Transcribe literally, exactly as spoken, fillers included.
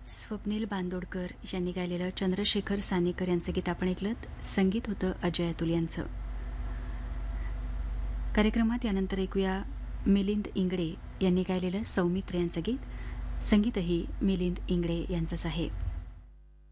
स्वप्नील बांदोडकर यांनी गायलेलं चंद्रशेखर सानेकर यांचं गीत आपण ऐकलं. संगीत होतं अजय अतुल यांचं. कार्यक्रमात यानंतर ऐकूया मिलिंद इंगडे यांनी गायलेलं सौमित्र यांचं गीत. संगीतही मिलिंद इंगडे यांचंच आहे.